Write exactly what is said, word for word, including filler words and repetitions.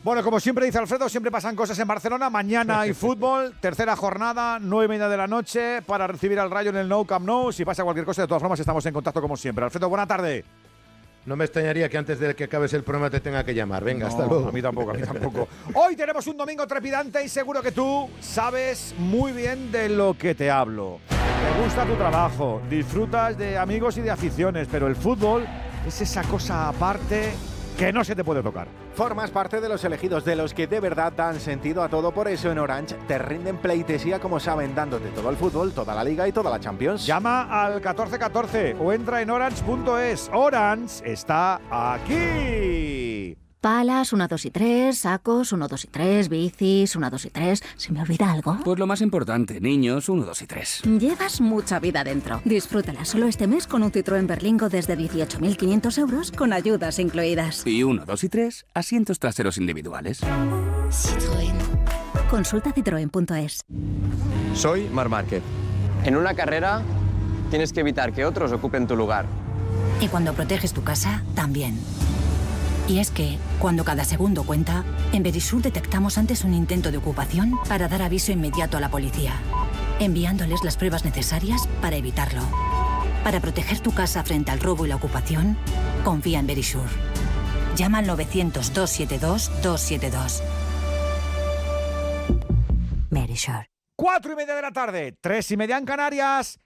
Bueno, como siempre dice Alfredo, siempre pasan cosas en Barcelona. Mañana hay fútbol, tercera jornada, nueve y media de la noche, para recibir al Rayo en el Nou Camp Nou. Si pasa cualquier cosa, de todas formas, estamos en contacto como siempre. Alfredo, buena tarde. No me extrañaría que antes de que acabes el programa te tenga que llamar. Venga, no, hasta luego. A mí tampoco, a mí tampoco. Hoy tenemos un domingo trepidante y seguro que tú sabes muy bien de lo que te hablo. Te gusta tu trabajo, disfrutas de amigos y de aficiones, pero el fútbol es esa cosa aparte que no se te puede tocar. Formas parte de los elegidos, de los que de verdad dan sentido a todo. Por eso en Orange te rinden pleitesía como saben, dándote todo el fútbol, toda la Liga y toda la Champions. Llama al catorce catorce o entra en orange punto es. Orange está aquí. Palas, uno, dos y tres, sacos, uno, dos y tres, bicis, uno, dos y tres. ¿Se me olvida algo? Pues lo más importante, niños, uno, dos y tres. Llevas mucha vida dentro. Disfrútala solo este mes con un Citroën Berlingo desde dieciocho mil quinientos euros con ayudas incluidas. Y uno, dos y tres, asientos traseros individuales. Citroën. Consulta citroen punto es. Soy Marc Márquez. En una carrera tienes que evitar que otros ocupen tu lugar. Y cuando proteges tu casa, también. Y es que, cuando cada segundo cuenta, en Verisur detectamos antes un intento de ocupación para dar aviso inmediato a la policía, enviándoles las pruebas necesarias para evitarlo. Para proteger tu casa frente al robo y la ocupación, confía en Verisur. Llama al novecientos, doscientos setenta y dos, doscientos setenta y dos. Verisur. Cuatro y media de la tarde, tres y media en Canarias.